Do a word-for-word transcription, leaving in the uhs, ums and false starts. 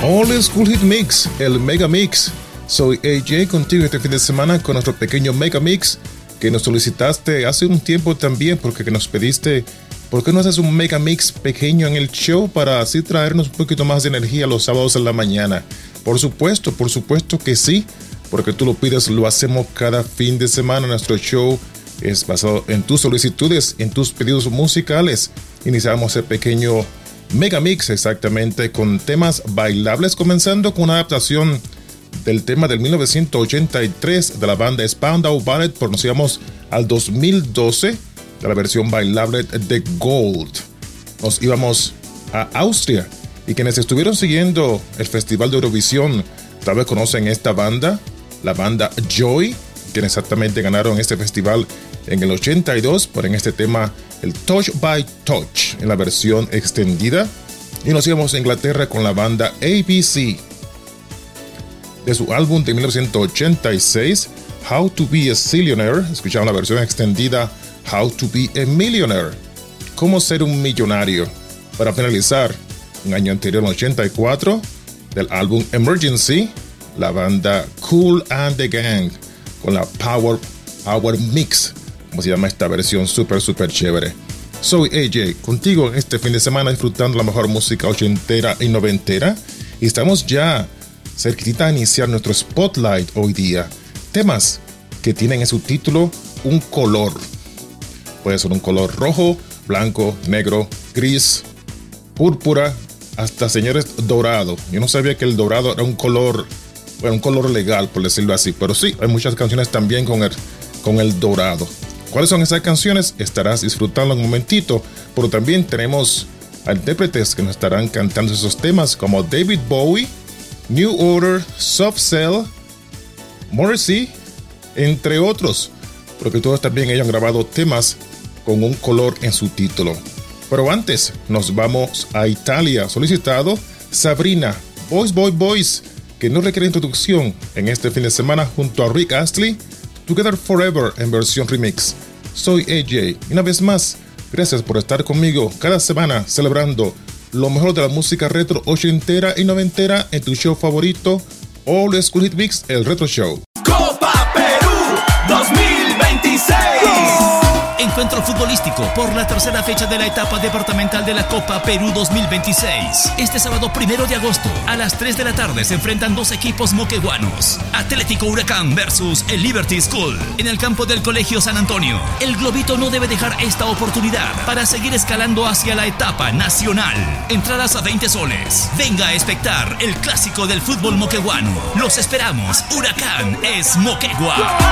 All School Hit Mix, el Mega Mix. Soy A J contigo este fin de semana con nuestro pequeño Mega Mix que nos solicitaste hace un tiempo también, porque nos pediste, ¿por qué no haces un Mega Mix pequeño en el show para así traernos un poquito más de energía los sábados en la mañana? Por supuesto, por supuesto que sí, porque tú lo pides, lo hacemos cada fin de semana. Nuestro show es basado en tus solicitudes, en tus pedidos musicales. Iniciamos el pequeño Mega Mix exactamente con temas bailables, comenzando con una adaptación del tema del mil novecientos ochenta y tres de la banda Spandau Ballet, pronunciamos al dos mil doce, de la versión bailable de Gold. Nos íbamos a Austria, y quienes estuvieron siguiendo el Festival de Eurovisión tal vez conocen esta banda, la banda Joy, quienes exactamente ganaron este festival en el ochenta y dos por en este tema el Touch by Touch en la versión extendida. Y nos íbamos a Inglaterra con la banda A B C de su álbum de mil novecientos ochenta y seis, How to Be a Zillionaire. Escucharon la versión extendida How to Be a Millionaire, cómo ser un millonario. Para finalizar, un año anterior, en el ochenta y cuatro, del álbum Emergency, la banda Kool and the Gang con la Power Power Mix, como se llama esta versión súper súper chévere. Soy A J contigo este fin de semana disfrutando la mejor música ochentera y noventera, y estamos ya cerquita a iniciar nuestro Spotlight hoy día. Temas que tienen en su título un color. Puede ser un color rojo, blanco, negro, gris, púrpura, hasta señores dorado. Yo no sabía que el dorado era un color, bueno, un color legal, por decirlo así, pero sí, hay muchas canciones también con el, con el dorado. ¿Cuáles son esas canciones? Estarás disfrutando en un momentito, pero también tenemos a intérpretes que nos estarán cantando esos temas como David Bowie, New Order, Soft Cell, Morrissey, entre otros, porque todos también ellos han grabado temas con un color en su título. Pero antes nos vamos a Italia, solicitado Sabrina, Boys Boy Boys, que no requiere introducción en este fin de semana junto a Rick Astley, Together Forever en versión remix. Soy A J y una vez más, gracias por estar conmigo cada semana celebrando lo mejor de la música retro ochentera y noventera en tu show favorito, All School Hit Mix, el Retro Show. Copa Perú dos mil veintiséis. Encuentro futbolístico por la tercera fecha de la etapa departamental de la Copa Perú dos mil veintiséis. Este sábado primero de agosto a las tres de la tarde se enfrentan dos equipos moqueguanos. Atlético Huracán versus el Liberty School en el campo del Colegio San Antonio. El Globito no debe dejar esta oportunidad para seguir escalando hacia la etapa nacional. Entradas a veinte soles. Venga a espectar el clásico del fútbol moqueguano. Los esperamos. Huracán es Moquegua.